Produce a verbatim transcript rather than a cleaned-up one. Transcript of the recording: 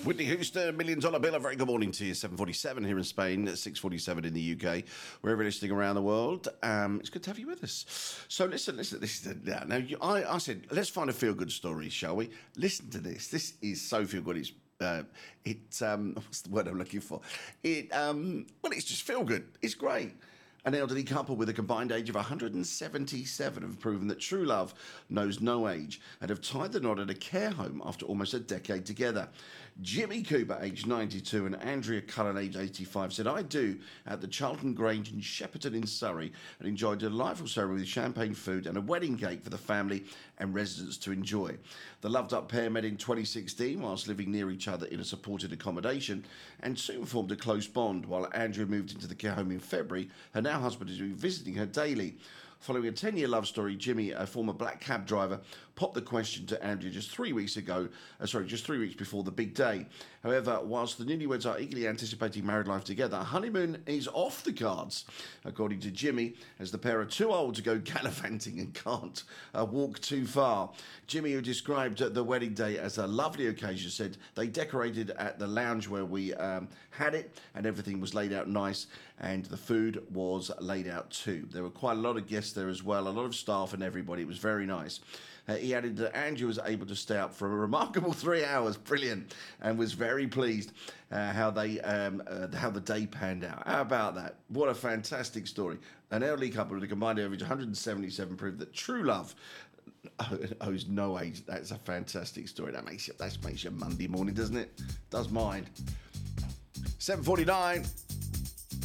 Whitney Houston, Million Dollar Bill. A very good morning to you. seven forty-seven here in Spain, six forty-seven in the U K. Wherever you're listening around the world, um, it's good to have you with us. So listen, listen. This is the, now. You, I, I said, let's find a feel-good story, shall we? Listen to this. This is so feel-good. It's uh, it. Um, what's the word I'm looking for? It. Um, well, it's just feel-good. It's great. An elderly couple with a combined age of one hundred seventy-seven have proven that true love knows no age and have tied the knot at a care home after almost a decade together. Jimmy Cooper, aged ninety-two, and Andrea Cullen, aged eighty-five, said, I do at the Charlton Grange in Shepperton in Surrey and enjoyed a delightful ceremony with champagne food and a wedding cake for the family and residents to enjoy. The loved-up pair met in twenty sixteen whilst living near each other in a supported accommodation and soon formed a close bond. While Andrea moved into the care home in February, her now husband has been visiting her daily. Following a ten-year love story, Jimmy, a former black cab driver, popped the question to Andrea just three weeks ago, uh, sorry, just three weeks before the big day. However, whilst the newlyweds are eagerly anticipating married life together, a honeymoon is off the cards, according to Jimmy, as the pair are too old to go gallivanting and can't uh, walk too far. Jimmy, who described uh, the wedding day as a lovely occasion, said they decorated at the lounge where we um, had it, and everything was laid out nice, and the food was laid out too. There were quite a lot of guests there as well, a lot of staff and everybody. It was very nice. Uh, he added that Andrew was able to stay up for a remarkable three hours, brilliant, and was very pleased uh, how they um, uh, how the day panned out. How about that? What a fantastic story. An elderly couple with a combined age of one hundred seventy-seven proved that true love owes no age. That's a fantastic story. That makes you, that makes your Monday morning, doesn't it? Does mine. seven forty-nine.